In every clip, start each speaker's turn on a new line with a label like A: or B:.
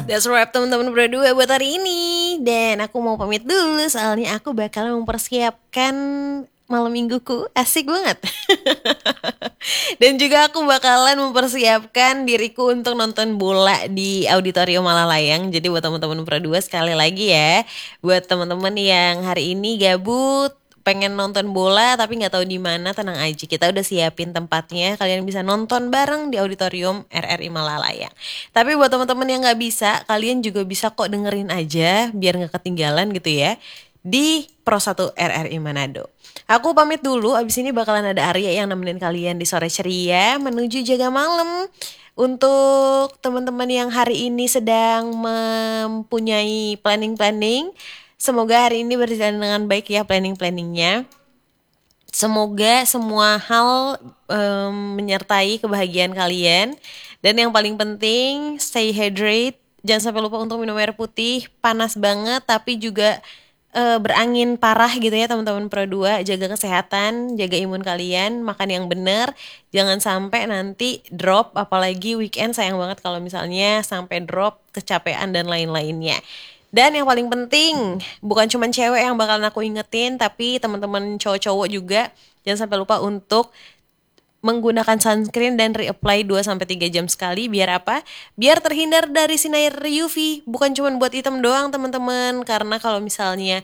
A: That's wrap teman-teman berdua buat hari ini. Dan aku mau pamit dulu soalnya aku bakal mempersiapkan malam mingguku. Asik banget. Dan juga aku bakalan mempersiapkan diriku untuk nonton bola di Auditorium Malalayang. Jadi buat teman-teman berdua sekali lagi ya, buat teman-teman yang hari ini gabut pengen nonton bola tapi nggak tahu di mana, tenang aja, kita udah siapin tempatnya, kalian bisa nonton bareng di Auditorium RRI Malalaya. Tapi buat teman-teman yang nggak bisa, kalian juga bisa kok dengerin aja biar nggak ketinggalan gitu ya di Pro 1 RRI Manado. Aku pamit dulu, abis ini bakalan ada Arya yang nemenin kalian di sore ceria menuju jaga malam. Untuk teman-teman yang hari ini sedang mempunyai planning-planning, semoga hari ini berjalan dengan baik ya planning-planningnya. Semoga semua hal menyertai kebahagiaan kalian. Dan yang paling penting, stay hydrate. Jangan sampai lupa untuk minum air putih. Panas banget tapi juga berangin parah gitu ya teman-teman Pro 2. Jaga kesehatan, jaga imun kalian, makan yang benar. Jangan sampai nanti drop, apalagi weekend sayang banget kalau misalnya sampai drop, kecapean dan lain-lainnya. Dan yang paling penting, bukan cuma cewek yang bakalan aku ingetin, tapi teman-teman cowok-cowok juga jangan sampai lupa untuk menggunakan sunscreen dan reapply 2 sampai 3 jam sekali. Biar apa? Biar terhindar dari sinar UV. Bukan cuma buat hitam doang teman-teman, karena kalau misalnya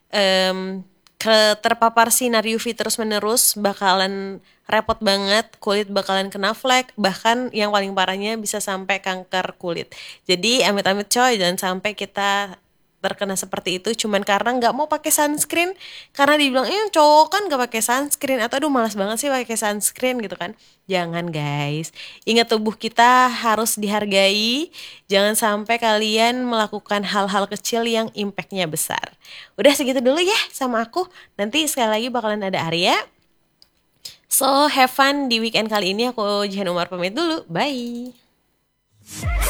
A: terpapar sinar UV terus-menerus bakalan repot banget, kulit bakalan kena flek, bahkan yang paling parahnya bisa sampai kanker kulit. Jadi amit-amit coy, jangan sampai kita terkena seperti itu cuman karena nggak mau pakai sunscreen, karena dibilang cowok kan nggak pakai sunscreen, atau aduh malas banget sih pakai sunscreen gitu kan. Jangan guys, ingat tubuh kita harus dihargai. Jangan sampai kalian melakukan hal-hal kecil yang impactnya besar. Udah segitu dulu ya sama aku, nanti sekali lagi bakalan ada Arya. So have fun di weekend kali ini. Aku Jihan Umar pamit dulu, bye.